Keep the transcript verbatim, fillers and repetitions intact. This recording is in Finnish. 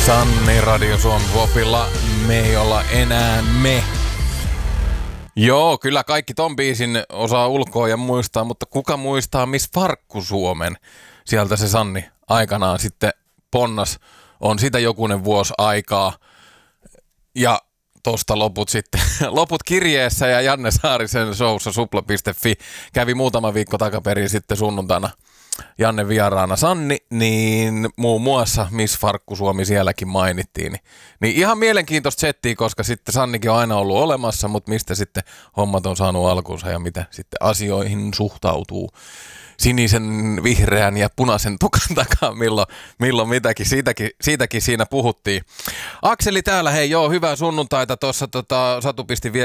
Sanni Radio Suomi Popilla, me ei olla enää me. Joo, kyllä kaikki ton biisin osaa ulkoa ja muistaa, mutta kuka muistaa Miss Farkku Suomen? Sieltä se Sanni aikanaan sitten ponnas, on sitä jokunen vuosi aikaa. Ja tosta loput sitten, loput kirjeessä ja Janne Saarisen showssa supla piste fi kävi muutama viikko takaperin sitten sunnuntaina Janne vieraana Sanni, niin muun muassa Miss Farkku Suomi sielläkin mainittiin. Niin, niin ihan mielenkiintoista settiä, koska sitten Sannikin on aina ollut olemassa, mutta mistä sitten hommat on saanut alkuunsa ja mitä sitten asioihin suhtautuu sinisen, vihreän ja punaisen tukan takaa, milloin, milloin mitäkin, siitäkin, siitäkin siinä puhuttiin. Akseli täällä, hei joo, hyvää sunnuntaita, tuossa tota, Satu pisti vielä